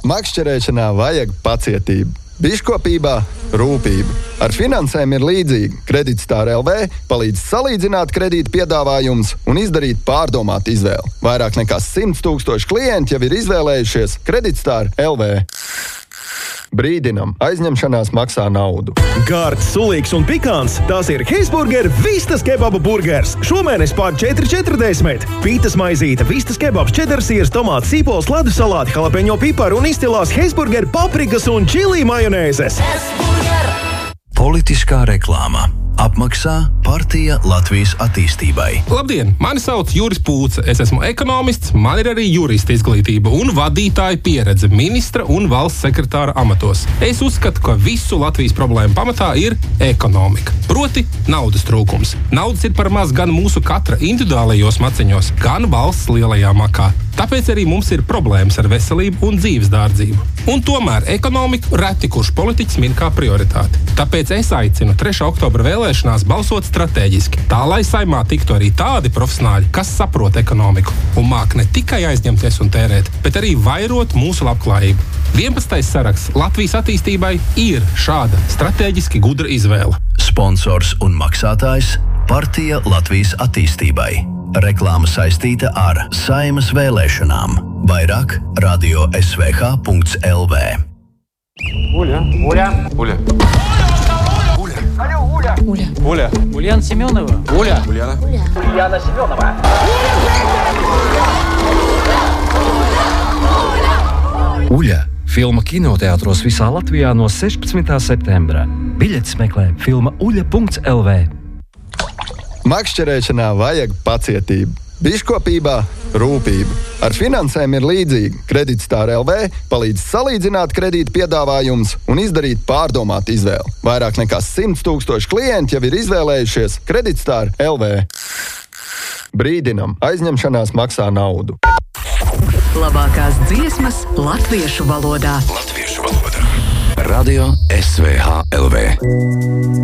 Makšķerēšanā vajag pacietību, biškopībā rūpību. Ar finansēm ir līdzīgi. Kreditstar LV palīdz salīdzināt kredīta piedāvājumus un izdarīt pārdomātu izvēli. Vairāk nekā 100 000 klienti jau ir izvēlējušies Kreditstar LV. Brīdinam, aizņemšanās maksā naudu. Gards, sulīgs un pikants, tās ir Heisburger Vistas kebaba burgers. Šomēnes pār 4,40. Pītas maizīte, vistas kebabs, čedersīrs, tomāts, sīpols, ledus salāti, jalapeņo piparu un izcilās Heisburger paprikas un čili majonēzes. Politiskā reklāma. Apmaksā Partija Latvijas attīstībai. Labdien, mani sauc Juris Pūce. Es esmu ekonomists, man ir arī jurista izglītība un vadītāja pieredze ministra un valsts sekretāra amatos. Es uzskatu, ka visu Latvijas problēmu pamatā ir ekonomika. Proti, naudas trūkums. Naudas ir par maz gan mūsu katra individuālajos maciņos, gan valsts lielajā makā. Tāpēc arī mums ir problēmas ar veselību un dzīves dārdzību. Un tomēr ekonomiku reti kurš politiķis min kā prioritāti. Tāpēc es aicinu 3. oktobra vēlēšanās balsot stratēģiski, tā lai Saeimā tiktu arī tādi profesionāļi, kas saprot ekonomiku un māk ne tikai aizņemties un tērēt, bet arī vairot mūsu labklājību. 11. saraksts Latvijas attīstībai ir šāda stratēģiski gudra izvēle. Sponsors un maksātājs Partija Latvijas attīstībai. Reklāma saistīta ar Saeimas vēlēšanām. Vairāk radio svh.lv. Уля. Алло, Уля. Уля. Ульяна Семенова. Уля. Ульяна Семенова. Uļa – filma kinoteātros visā Latvijā no 16. septembra. Biļetes meklē filma.uļa.lv. Makšķerēšanā vajag pacietību, biškopībā rūpību. Ar finansēm ir līdzīgi. Kreditstar LV palīdz salīdzināt kredīta piedāvājumus un izdarīt pārdomātu izvēli. Vairāk nekā 100 000 klienti jau ir izvēlējušies Kreditstar LV. Brīdinam, aizņemšanās maksā naudu. Labākās dziesmas latviešu valodā. Radio SVH LV.